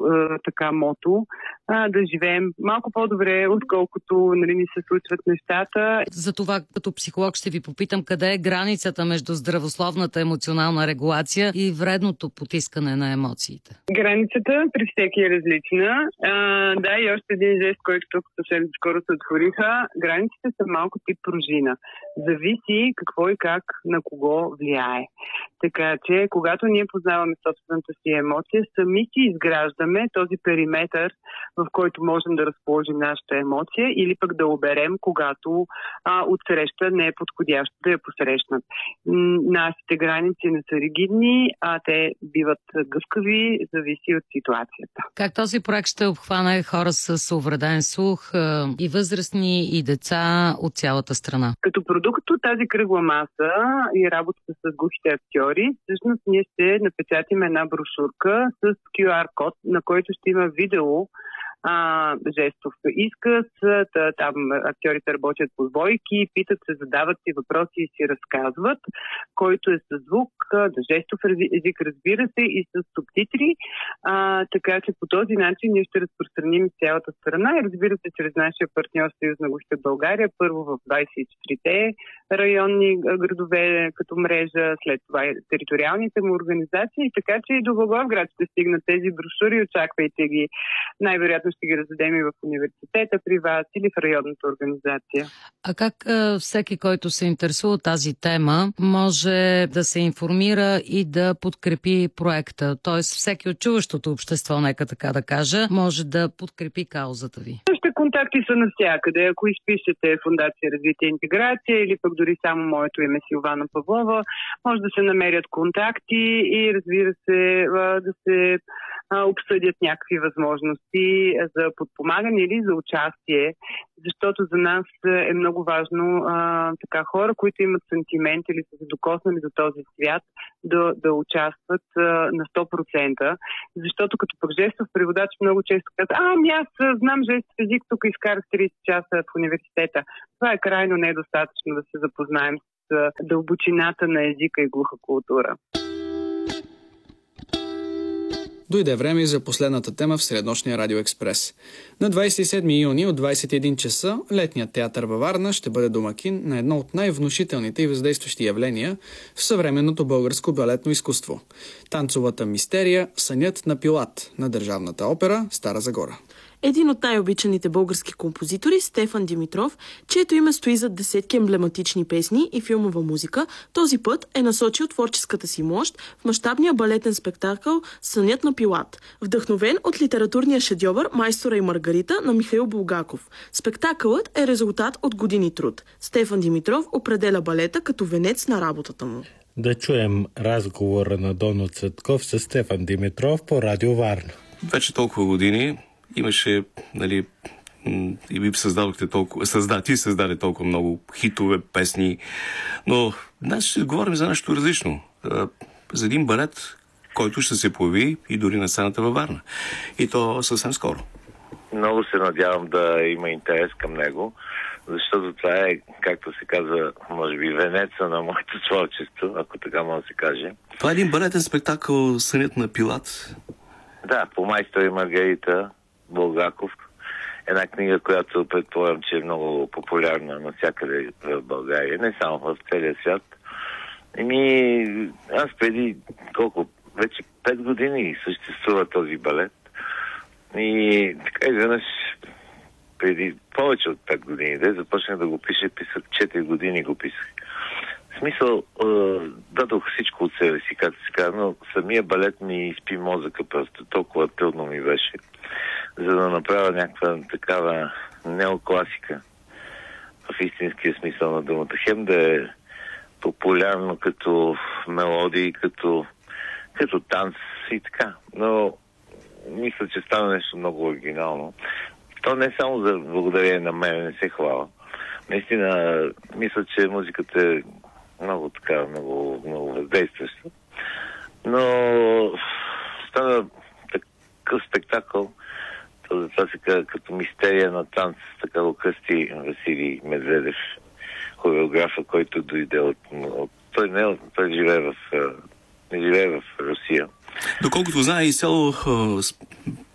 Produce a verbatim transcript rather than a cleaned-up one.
а, така мото, а, да живеем малко по-добре, отколкото, нали, ни се случват нещата. За това като психолог ще ви попитам къде е границата между здравословната емоционална регулация и вредното потискане на емоциите. Границата при всеки е различна. А, да, и още един жест, който тук съвсем скоро се отвориха. Границите са малко тип пружина. Зависи какво и как на кого влияе. Така че, когато ние познаваме собствената си емоция, сами си изграждаме този периметър, в който можем да разположим нашата емоция или пък да оберем, когато а, отсреща не е подходящо да я посрещнат. Нашите граници не са ригидни, а те биват гъвкави, зависи от ситуацията. Как този проект ще обхване хора с увреден слух, и възрастни, и деца от цялата страна? Като продукт от тази кръгла маса и работата с глухите актьори, всъщност ние ще напечатим една брошурка с кю ар код, на който ще има видео, А, жестов изказ, там актьорите работят по двойки, питат се, задават си въпроси и си разказват, който е с звук, да жестов език, разбира се, и с субтитри, а, така че по този начин ние ще разпространим цялата страна и, разбира се, чрез нашия партньор Съюз на глухите в България, първо в двадесет и четирите районни градове като мрежа, след това и териториалните му организации, така че и до Благоевград ще стигнат тези брошури, очаквайте ги. Най-вероятно ще ги раздадем и в университета при вас или в районната организация. А как а, всеки, който се интересува от тази тема, може да се информира и да подкрепи проекта? Тоест всеки от чуващото общество, нека така да кажа, може да подкрепи каузата ви? Същите контакти са навсякъде. Ако изпишете Фондация Развитие и интеграция или пък дори само моето име Силвана Павлова, може да се намерят контакти и, разбира се, да се обсъдят някакви възможности за подпомагане или за участие, защото за нас е много важно а, така хора, които имат сантимент или са се докоснали до този свят, да, да участват а, на сто процента, защото като пък жестов преводач много често казва, а, ами аз знам жестов език, тук изкарах тридесет часа в университета. Това е крайно недостатъчно да се запознаем с дълбочината на езика и глуха култура. Дойде време и за последната тема в среднощния Радио Експрес. На двадесет и седми юни от двадесет и един часа летният театър във Варна ще бъде домакин на едно от най-внушителните и въздействащи явления в съвременното българско балетно изкуство – танцовата мистерия «Сънят на Пилат» на Държавната опера Стара Загора. Един от най-обичаните български композитори, Стефан Димитров, чието име стои зад десетки емблематични песни и филмова музика, този път е насочил творческата си мощ в мащабния балетен спектакъл «Сънят на Пилат», вдъхновен от литературния шедьовър «Майстора и Маргарита» на Михаил Булгаков. Спектакълът е резултат от години труд. Стефан Димитров определя балета като венец на работата му. Да чуем разговора на Доно Цветков с Стефан Димитров по Радио Варна. Вече толкова години имаше, нали, и ви създадохте толкова, създа, ти създаде толкова много хитове, песни, но днес ще говорим за нещо различно. За един балет, който ще се появи и дори на сцената във Варна. И то съвсем скоро. Много се надявам да има интерес към него, защото това е, както се казва, може би венеца на моето творчество, ако така може да се каже. Това е един балетен спектакъл «Сънят на Пилат». Да, по Майстора и Маргарита, Булгаков. Една книга, която предполагам, че е много популярна навсякъде в България, не само в целия свят. Еми, аз преди колко, вече пет години съществува този балет. И така изведнъж, преди повече от пет години, да започнах да го пиша, писах четири години го писах. В смисъл, е, дадох всичко от себе си, както се казва, но самия балет ми изпи мозъка просто. Толкова трудно ми беше, за да направя някаква такава неокласика в истинския смисъл на думата. Хем да е популярно като мелодии, като, като танц и така. Но мисля, че стана нещо много оригинално. То не само за благодарение на мен, не се хвала. Наистина, мисля, че музиката е много така, много, много въздействаща. Но стана такъв спектакъл, то за това се казва като мистерия на танц, така го кръсти Василий Медведев, хореографа, който дойде от... от той не той живее в, не живее в Русия. Доколкото знае, изцяло